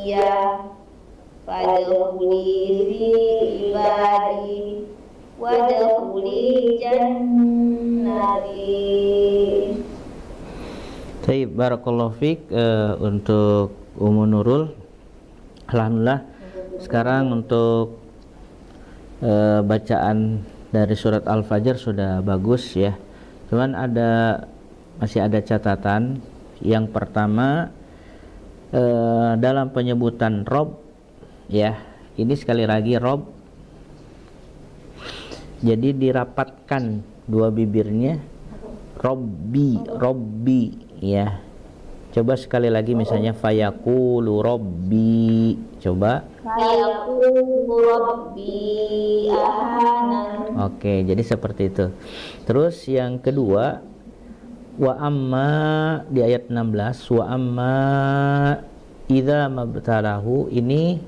zakiyah fadkhuli fi ibadi wadkhuli jannati. Baik, barakallahu fiik untuk Ummu Nurul. Alhamdulillah. Sekarang untuk bacaan dari surat Al-Fajr sudah bagus ya. Cuman masih ada catatan. Yang pertama, dalam penyebutan Rob ya, ini sekali lagi Rob, jadi dirapatkan dua bibirnya, Robbi ya. Coba sekali lagi, misalnya fayaqulu Robbi, coba fayaqulu Robbi ahanan. Oke, jadi seperti itu. Terus yang kedua, wa amma di ayat 16, wa amma idza mabtalahu, ini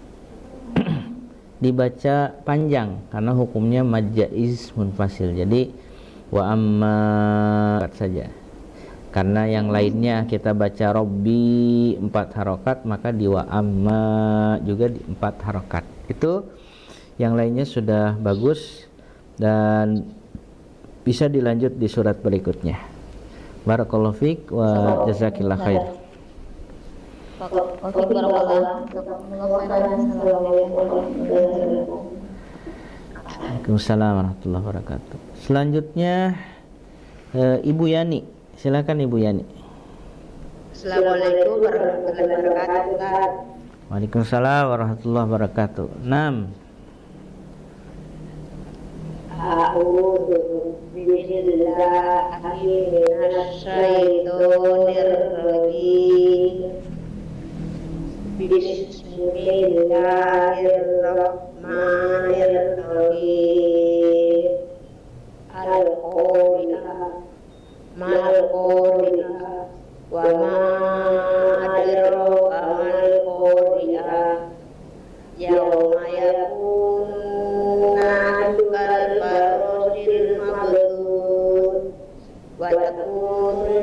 dibaca panjang karena hukumnya mad jaiz munfasil. Jadi wa amma saja. Karena yang lainnya kita baca Robbi 4 harokat, maka di wa amma juga di 4 harokat. Itu yang lainnya sudah bagus dan bisa dilanjut di surat berikutnya. Barakallahu fiik wa jazakillah khair. Waalaikumsalam warahmatullahi wabarakatuh. Selanjutnya Ibu Yani, silakan Ibu Yani. Assalamualaikum warahmatullahi wabarakatuh. Waalaikumsalam warahmatullahi wabarakatuh. 6. A'udzu billahi minasyaitonir rajim. Bismillahirrahmanirrahim. Al-Qari'ah mal-Qari'ah wa ma adraka mal-Qari'ah. Yauma yakunna kal-farasil mabthus wa takunu